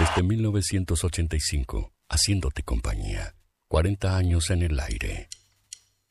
Desde 1985, haciéndote compañía. 40 años en el aire.